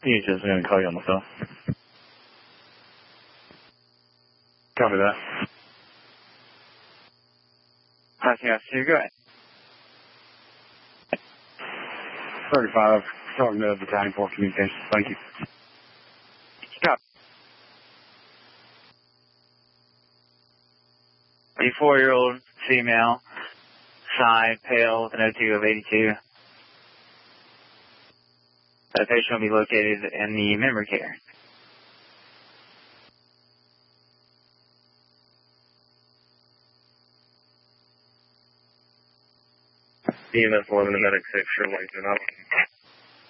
DHS is going to call you on the phone. Copy that. Yeah, so you're good. 35, talking to Battalion 4 Communications. Thank you. Stop. A 4-year-old female, side, pale, with an O2 of 82. The patient will be located in the memory care. EMS 1 and the medic 6, sure, wait,